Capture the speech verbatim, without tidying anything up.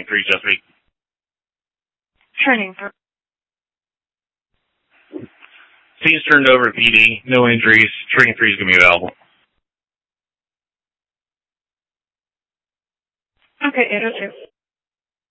three, Chesapeake. Turning for... Scene's turned over to P D. No injuries. Train three is going to be available. Okay, eight oh two.